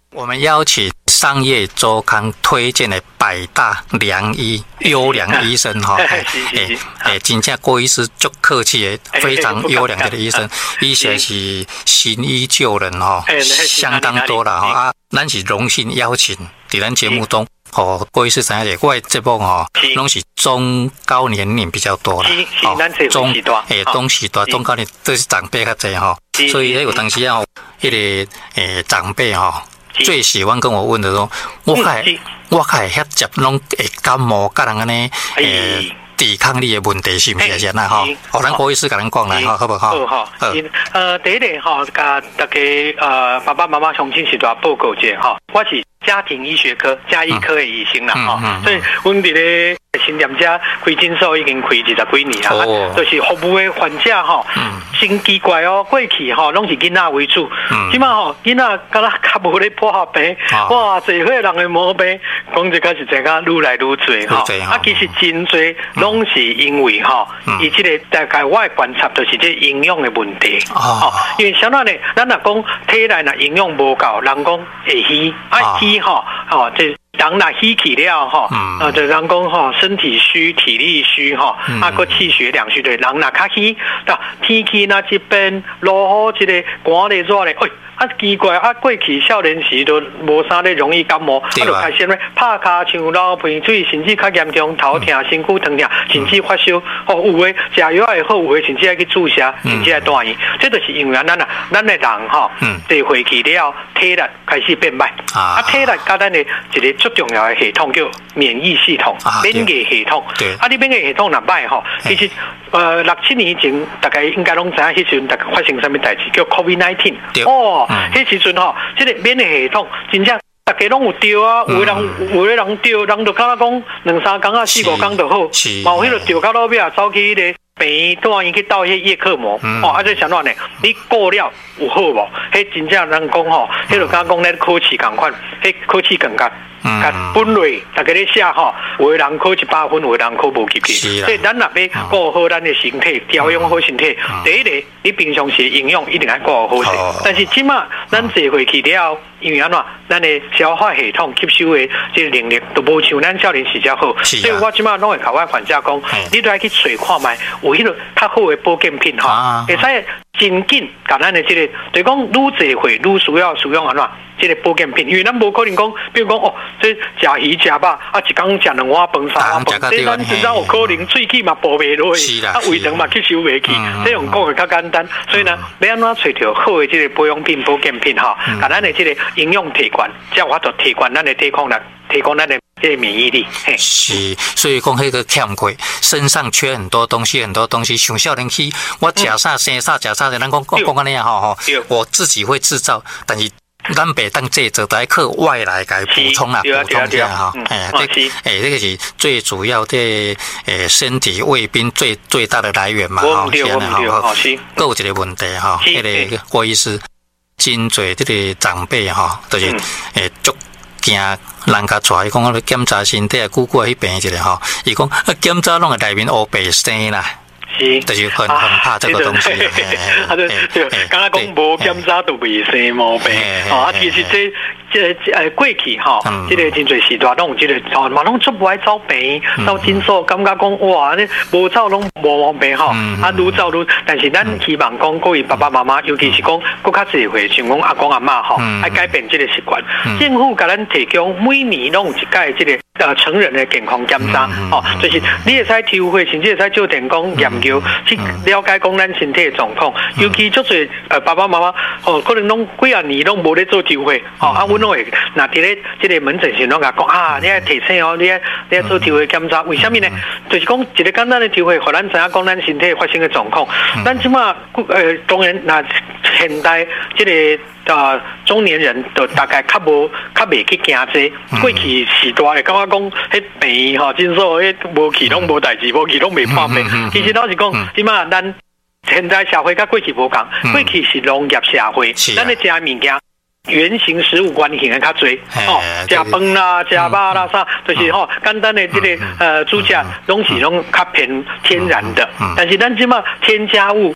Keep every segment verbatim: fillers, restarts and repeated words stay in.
我们邀请商业周刊推荐的百大良医、优良医生哈，诶诶，真正郭医师足客气的，非常优良的医生，医生是行医救人哈，相当多了哈啊，咱是荣幸邀请在咱节目中。哦，郭医师知影者，我的节目吼，拢是中高年龄比较多啦， 哦，中诶中时代、中高年都是长辈较济吼，所以迄有当时啊，迄个诶长辈吼。最喜欢跟我问的说，我开我开遐接拢会感冒，甲人安尼诶抵抗力的问题是不是先啦？哈，哦，咱郭医师甲咱讲来，好，好不好？ 好，好。呃，第一点哈，甲大家呃爸爸妈妈乡亲时代报告者哈，我是家庭医学科、家医科的医生啦哈，所以阮伫咧新店遮开诊所已经开二十几年啦，就是服务的患者哈，真奇怪哦，过去哈拢是囡仔为主，即马吼囡仔敢若较无咧破合病，哇，侪岁人的毛病，讲一个是一个愈来愈多哈，啊，其实真多拢是因为哈，伊即个大概我的观察就是这营养的问题，哦，因为相当呢，咱若讲体内若营养无够，人讲会虚，啊虚吼，哦，这。人若虚气了吼，啊，就人讲吼，身体虚，体力虚吼，啊，个气血两虚的，人若较虚，那天气那这边落雨一个寒咧热咧，哎。啊奇怪，啊过去少年时都无啥咧容易感冒，啊就开始咧拍骹像流鼻水，甚至较严重头痛、身躯疼痛，甚至发烧。哦，有诶食药也好，有诶甚至爱去注射，甚至爱住院。这就是因为咱啊，咱诶人吼，地回去了，体力开始变歹。啊，体力甲咱诶一个最重要诶系统叫免疫系统、免疫系统。啊，你免疫系统若歹吼，其实呃六七年前大概应该拢知影，迄时阵大概发生什么代志，叫 COVID 十九。哦。迄时阵吼，即个免疫系统真正大家拢有着啊，有的人有的人着，人就敢若讲两三工啊、四五工就好，嘛有迄个着到老尾啊，走去迄个病院住院去倒迄叶克膜，哦，啊这相反呢，你过了有好无？迄真正人讲吼，迄就敢讲咧考试共款，迄考试更加。甲分类，大家咧写吼，有的人考一百分，有的人考无及格。所以咱若要顾好咱的身体，调养好身体，第一个你平常时营养一定要顾好势。但是即马咱坐回去了，因为安怎，咱的消化系统吸收的这个能力都无像咱少年时较好。所以我即马拢会甲我患者讲，你都要去找看卖，有迄个较好的保健品吼，会使真紧甲咱的这个，就是讲愈坐回愈需要使用安怎。这个保健品，因为咱无可能讲，比如讲哦，这食鱼食肉啊，一工食两碗饭三碗饭，这咱真正有可能喙齿嘛补袂落去，啊胃肠嘛吸收袂去，这样讲会较简单。所以呢，要安怎找到好的这个保养品、保健品哈，把咱的这个营养提悬，才有法度提悬咱的抵抗力，提高咱的这个免疫力。 是，所以讲迄个欠亏，身上缺很多东西，很多东西。像少年期，我食啥生啥食啥，咱讲讲讲安尼啊吼吼，我自己会制造，但是。咱袂当这做，得靠外来来补充啊，补充一下哈。哎，这哎这个是最主要的诶身体卫兵最最大的来源嘛哈。 现在哈， 还有一个问题哈，迄个郭医师真侪这个长辈哈，就是诶足惊人家带伊讲啊，检查身体啊，久久去病一下哈。伊讲啊，检查拢係内面黑白生啦。就是很很怕这个东西， 啊对对，刚刚讲无检查都未生毛病，啊其实这这呃过去哈，这个真侪时代拢有这个哦，嘛拢出不爱走病，走诊所，感觉讲哇，你无走拢无毛病哈，啊愈走愈，但是咱希望讲各位爸爸妈妈，尤其是讲更较侪会像讲阿公阿嬷哈，爱改变这个习惯，政府甲咱提供每年拢有一届这个呃成人的健康检查，哦，就是你会使抽血，甚至会使做电工研究。去了解讲咱身体的状况，尤其足侪呃爸爸妈妈哦，可能拢几啊年拢无咧做抽血，哦，啊，阮拢会那伫咧即个门诊时拢甲讲啊，你爱提醒哦，你爱你爱做抽血检查，为什么呢？就是讲一个简单的抽血，互咱知影讲咱身体发生的状况。咱即马呃，当然那现代即个。啊，中年人就大概较无较袂去惊这，过去时代的感觉讲，迄病吼，诊所迄无去拢无代志，无去拢未破病。其实老实讲，即马咱现在社会甲过去无共，过去是农业社会，咱咧食物件原型食物原型的较侪，哦，食饭啦、食肉啦啥，就是吼简单的这个呃煮食，拢是拢较偏天然的，但是咱即马添加物。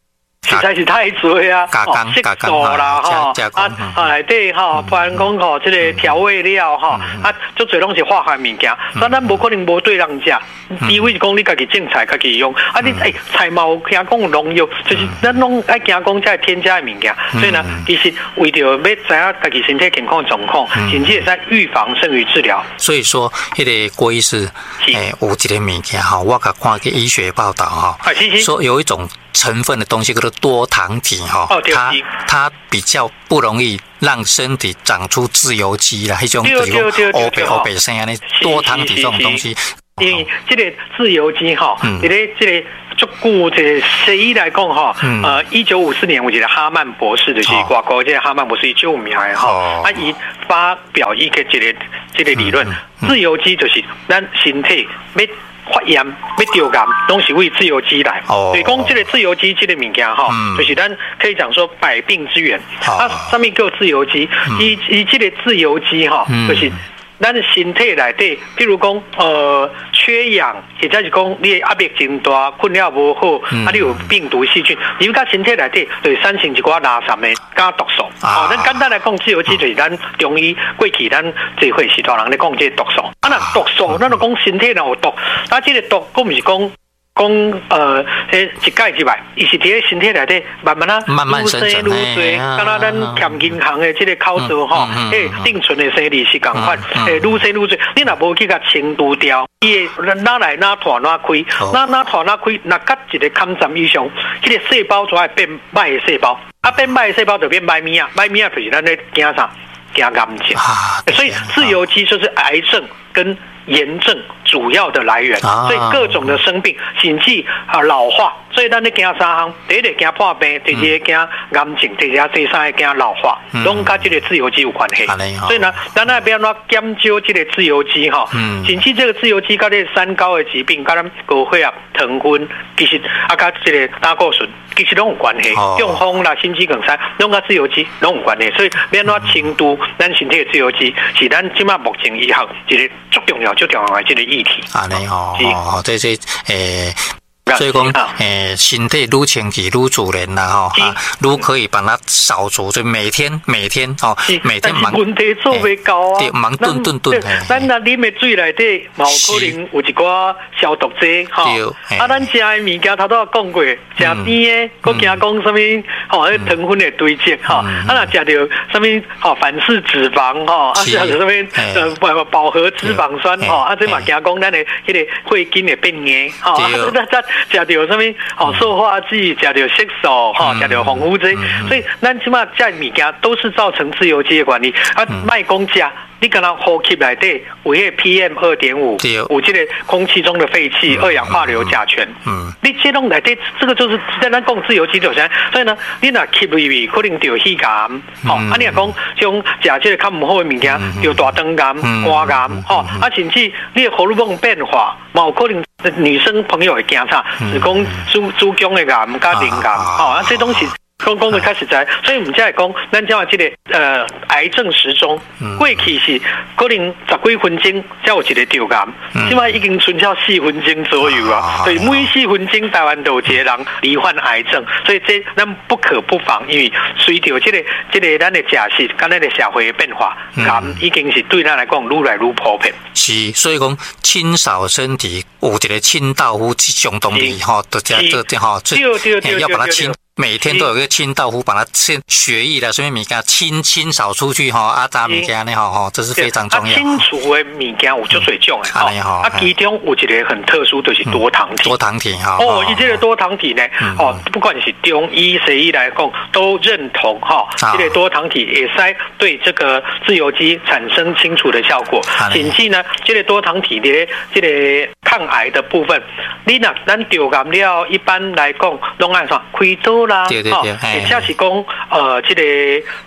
实在是太多啊， 加工加工啦，哈，啊啊内底哈，不然讲吼，这个调味料哈，啊，足侪拢是化学物件，所以咱无可能无对人食。除非是讲你家己种菜，家己用，啊，你诶菜嘛有惊讲有农药，就是咱拢爱惊讲在添加的物件，所以呢，其实为着要知影家己身体健康的状况，甚至会使预防胜于治疗。 所以说，迄个郭医师，诶，有一个物件哈，我甲看个医学报道哈，说有一种成分的东西叫做多糖体哈，它它比较不容易让身体长出自由基啦，迄种就是讲欧北欧北生啊，那多糖体这种东西。 因为这个自由基哈，你咧这个足久这个西医来讲哈，呃，一九五四年我记得哈曼博士就是外国这个哈曼博士就有名的哈，啊，伊发表一个这个这个理论，自由基就是咱身体要发炎要丢癌，拢是为自由基来。所以讲这个自由基这个物件哈，就是咱可以讲说百病之源。啊，上面叫自由基，伊伊这个自由基哈，就是。咱身体内底，比如讲，呃，缺氧，或者是讲你压力真大，困了无好，啊，你有病毒细菌，你甲身体内底就产生一寡垃圾的加毒素。哦，咱简单来讲，自由基就是咱中医过去咱这会时代人咧讲这毒素。啊，那毒素，咱就讲身体若有毒，啊，这个毒，佫毋是讲。讲呃，诶，一解之外，伊是伫咧身体内底慢慢啊，愈生愈多，敢若咱欠银行的这个口罩吼，诶，定存的生理是共款，诶，愈生愈多。你若无去甲清除掉，伊会哪来哪脱哪开，哪哪脱哪开，若甲一个抗战以上，迄个细胞就会变歹的细胞，啊，变歹的细胞就变歹物啊，歹物啊就是咱咧惊啥？惊癌症。所以自由基就是癌症跟炎症主要的来源，所以各种的生病，甚至啊老化，所以咱咧惊三项，第一个惊破病，第二个惊癌症，第二第三个惊老化，拢甲这个自由基有关系。所以呢，咱那边要减少这个自由基哈，甚至这个自由基甲这三高的疾病，甲咱高血压、糖分，其实啊甲这个胆固醇，其实拢有关系。中风啦、心肌梗塞，拢甲自由基拢有关系。所以要怎清除咱身体的自由基，是咱即马目前医学一个最重要。最重要的这个议题。 啊，你哦哦，这这诶。所以讲，诶，身体愈清气愈自然啦，吼，啊，愈可以把它扫除，就每天每天哦，每天忙。 问题做袂到啊， 对，忙顿顿顿。 咱若啉的水内底，嘛有可能有一寡消毒剂，吼。啊，咱食的物件，头拄讲过，食甜的，佫惊讲什么，吼，迄糖分的堆积，吼。啊，若食到什么，吼，反式脂肪，吼，啊，食到什么，呃，饱和脂肪酸，吼，啊，这嘛惊讲咱的迄个血筋会变硬，吼，啊，咱咱。食到什么？哦，塑化剂，食到色素，哈，食到防腐剂，所以咱起码这物件都是造成自由基的管理。啊，卖讲食，你敢若呼吸内底有迄 P M 二点五，有这个空气中的废气、二氧化硫、甲醛。嗯，你这种内底，这个就是在咱讲自由基就是，所以呢，你若吸入去，可能就肺癌，吼，啊，你若讲像食这个较唔好的物件，就大肠癌、肝癌，吼，啊，甚至你的荷尔蒙变化，冇可能。女生朋友会惊啥？是讲子子宫的癌、甲淋癌，吼啊，这东西讲讲的较实在，所以我们才会讲，咱讲这个呃癌症时钟，过去是可能十几分钟才有一个着癌，现在已经剩下四分钟左右啊，所以每四分钟台湾都有一个人罹患癌症，所以这咱不可不防，因为随着这个这个咱的假设，跟咱的社会的变化，癌已经是对咱来讲愈来愈普遍。 是，所以讲清扫身体有一个清道夫去上动力哈，都这这这哈，要把它清。每天都有一个清道夫把它清血液的什么物件清清扫出去哈，啊，杂物件呢哈哈，这是非常重要。 清除的物件有足侪种的哈，啊，其中有一个很特殊，就是多糖体。 多糖体哈。 哦，以这个多糖体呢，哦，不管是中医、西医来讲，都认同哈，这个多糖体也是对这个自由基产生清除的效果。甚至呢，这个多糖体的这个抗癌的部分，你若咱着癌了，一般来讲，拢按啥开刀。啦， 对对对， 或者是讲呃，这个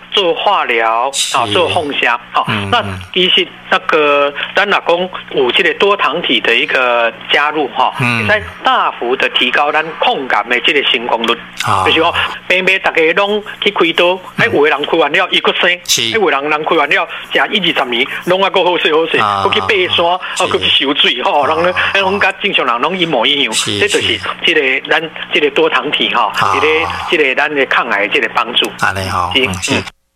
做化疗啊，做烘香啊。那其实那个咱老公有这个多糖体的一个加入哈，在大幅的提高咱抗癌的这个成功率。就是说，平平大家拢去开刀，哎，有的人开完了一个生，哎，有的人人开完了食一二十年，拢啊个好势好势，佮去爬山，啊，佮去游水吼，人哎，拢甲正常人拢一模一样。这就是这个咱这个多糖体哈，这个这个咱的抗癌这个帮助。 安尼吼，是。